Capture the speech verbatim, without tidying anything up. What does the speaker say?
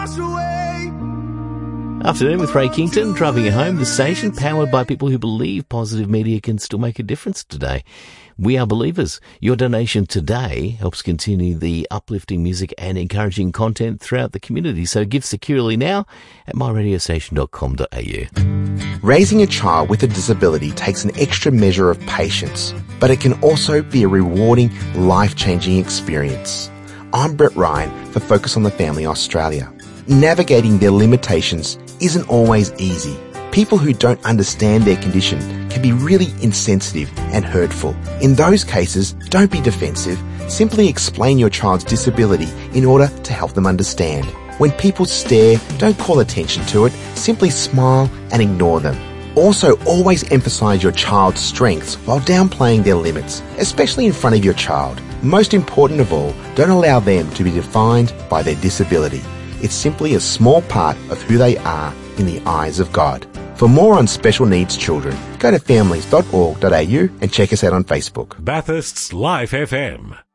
Afternoon with Ray Kington, driving you home. The station powered by people who believe positive media can still make a difference today. We are believers. Your donation today helps continue the uplifting music and encouraging content throughout the community. So give securely now at my radio station dot com dot a u. Raising a child with a disability takes an extra measure of patience, but it can also be a rewarding, life-changing experience. I'm Brett Ryan for Focus on the Family Australia. Navigating their limitations isn't always easy. People who don't understand their condition can be really insensitive and hurtful. In those cases, don't be defensive. Simply explain your child's disability in order to help them understand. When people stare, don't call attention to it. Simply smile and ignore them. Also, always emphasize your child's strengths while downplaying their limits, especially in front of your child. Most important of all, don't allow them to be defined by their disability. It's simply a small part of who they are in the eyes of God. For more on special needs children, go to families dot org dot a u and check us out on Facebook. Bathurst's Life F M.